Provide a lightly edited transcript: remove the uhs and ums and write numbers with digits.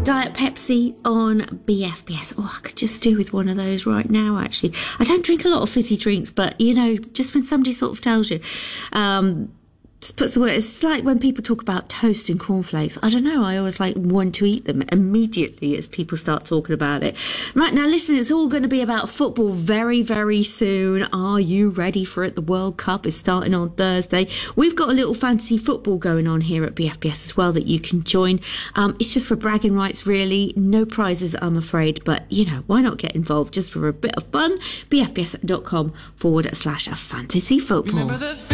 Diet Pepsi on BFBS. Oh, I could just do with one of those right now, actually. I don't drink a lot of fizzy drinks, but, you know, just when somebody sort of tells you, just puts the word, it's like when people talk about toast and cornflakes. I don't know, I always like want to eat them immediately as people start talking about it. Right, now listen, it's all going to be about football very, very soon. Are you ready for it? The World Cup is starting on Thursday. We've got a little fantasy football going on here at BFBS as well that you can join. It's just for bragging rights, really. No prizes, I'm afraid, but, you know, why not get involved just for a bit of fun? BFBS.com/fantasy football.